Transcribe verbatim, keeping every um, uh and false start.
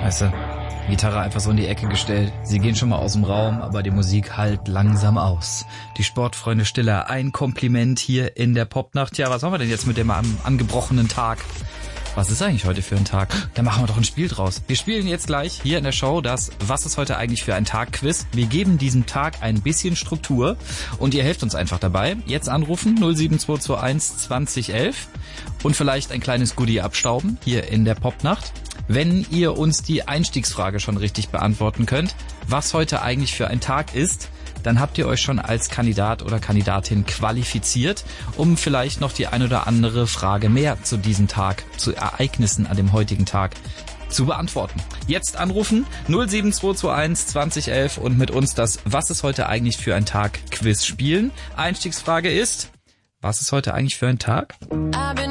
Weißt du, Gitarre einfach so in die Ecke gestellt. Sie gehen schon mal aus dem Raum, aber die Musik halt langsam aus. Die Sportfreunde Stiller, ein Kompliment hier in der Popnacht. Ja, was haben wir denn jetzt mit dem an, angebrochenen Tag? Was ist eigentlich heute für ein Tag? Da machen wir doch ein Spiel draus. Wir spielen jetzt gleich hier in der Show das Was ist heute eigentlich für ein Tag-Quiz. Wir geben diesem Tag ein bisschen Struktur und ihr helft uns einfach dabei. Jetzt anrufen null sieben zwei zwei eins zwanzig elf und vielleicht ein kleines Goodie abstauben hier in der Popnacht. Wenn ihr uns die Einstiegsfrage schon richtig beantworten könnt, was heute eigentlich für ein Tag ist, dann habt ihr euch schon als Kandidat oder Kandidatin qualifiziert, um vielleicht noch die ein oder andere Frage mehr zu diesem Tag, zu Ereignissen an dem heutigen Tag zu beantworten. Jetzt anrufen null sieben zwei zwei eins zwanzig elf und mit uns das Was ist heute eigentlich für ein Tag Quiz spielen. Einstiegsfrage ist, was ist heute eigentlich für ein Tag?